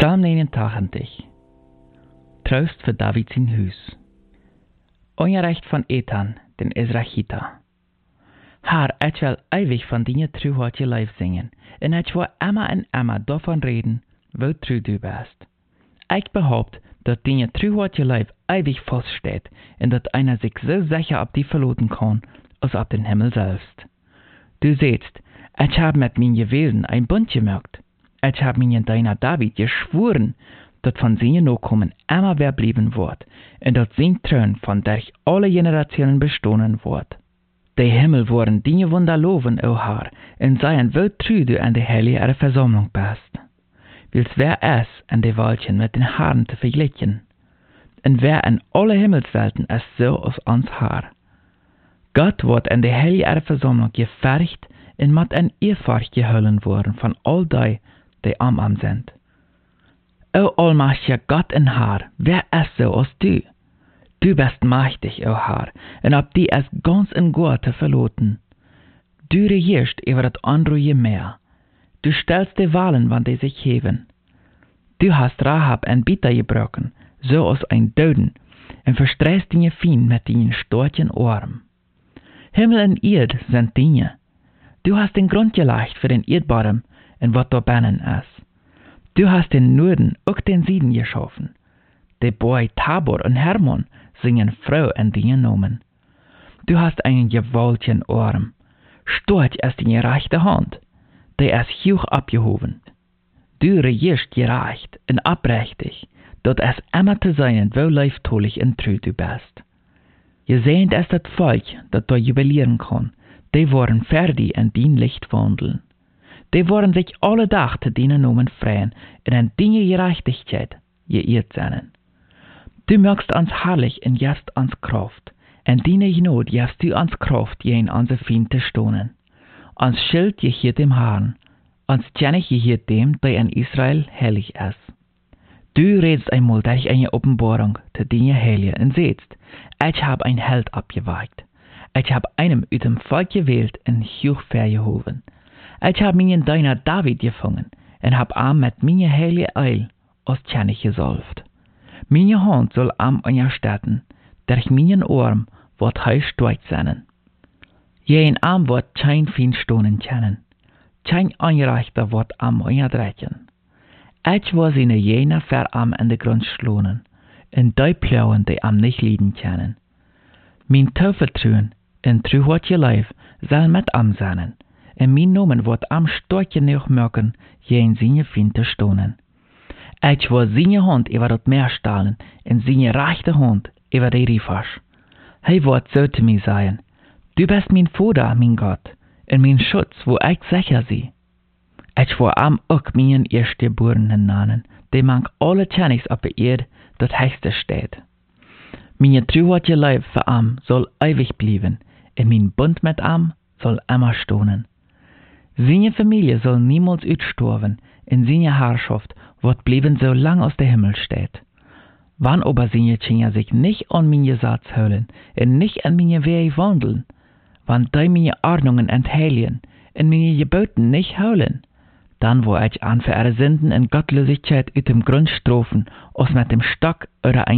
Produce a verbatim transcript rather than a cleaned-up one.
Psalm negenentachtig. Troost für David zijn huis. Onrecht van Ethan, den Ezrachita. Haar, ik wil ewig van die truheid je lijf zingen, en ik wil immer en immer davon reden, wo true du bist. Ik behaupt, dat die truheid je lijf ewig vaststeht, en dat einer sich so sicher op die verloten kann, als op den Himmel selbst. Du sehtst, ich hab mit meinen Wesen ein Bund gemacht. Ich hab meinen deiner David geschworen, dat von seinen Nachkommen immer wer bleiben wird, und dat sein Thron von durch alle Generationen bestohlen wird. De Himmel worden die Wunder loven, o Herr, und seien wo treu du an der heilige Versammlung bist. Wils wer es an de Waldchen mit den Haaren zu vergleichen, und wer an alle Himmelswelten es so als uns Herr. Gott wird an der heilige Versammlung gefertigt und mit ein Ehrfach gehüllen worden von all die, die am am sind. O allmächtiger Gott und Herr, wer ist so als du? Du bist mächtig, o Herr, und ob die es ganz in Gute verloten. Du regierst über das andere Meer. Du stellst die Wahlen, wann die sich heben. Du hast Rahab ein Bitter gebrochen, so als ein Döden, und verstreist die Fien mit deinen starken Ohren. Himmel und Erd sind Dinge. Du hast den Grund gelegt für den Erdbodem und was da binnen ist. Du hast den Norden auch den Süden geschaffen. Die Boy Tabor und Hermon singen froh in deinen Namen. Du hast einen gewaltigen Arm. Stark ist deine rechte Hand, die ist hoch abgehoben. Du regierst gerecht und abrechtig, dort es immer zu sein, wo leiftolich und treu du bist. Gesehnt ist das Volk, das da jubilieren kann. Die waren fertig in dein Licht wandeln. Die waren sich alle Tag zu deinen Namen freien und in deine Gerechtigkeit geirrt sein. Du mögst uns herrlich und gibst uns Kraft. In deine Gnade gibst du uns Kraft, gegen unsere Feinde stohnen. Uns Schild gehört dem Herrn, uns König gehört dem, der in Israel heilig ist. Du redest einmal durch eine Offenbarung zu deiner Heilige und siehst, ich habe ein Held abgewagt. Ich habe einem aus dem Volk gewählt und hoch vergehoben. Ich habe meinen Diener David gefangen und habe ihm mit meiner heiligen Eil als König gesalbt. Meine Hand soll ihm unterstützen, durch meinen Arm wird er stark sein. Jeden Arm wird kein Feind stohnen können, kein Anrechter wird ihm unterdrücken. Ich will seine jener für ihm in den Grund schlagen, und die Plauen, die ihm nicht leiden können. Mein Tauvertrauen und Treuheit Leib soll mit ihm sein, und mein Namen wird ihm stark genug machen, gegen seine Feinde stohnen. Ich will seine Hand über das Meer stellen, und seine rechte Hand über die Riefasch. Er wird so zu mir sagen, du bist mein Vater, mein Gott, und mein Schutz, wo ich sicher sie. Ich will ihm auch meinen Erstgeborenen nennen, die mang alle Königs auf der Erde das Höchste steht. Meine Treuheit Leib für ihm soll ewig bleiben, und mein Bund mit ihm soll immer stohnen. Seine Familie soll niemals aussterben, und seine Herrschaft wird bleiben, solange aus der Himmel steht. Wann aber seine Kinder sich nicht an meine Satz halten und nicht an meine Wege wandeln, wann die meine Ordnungen entheilen und meine Geboten nicht holen, dann wo ich an für ihre Sünden und Gottlosigkeit aus dem Grund strafen, als mit dem Stock oder ein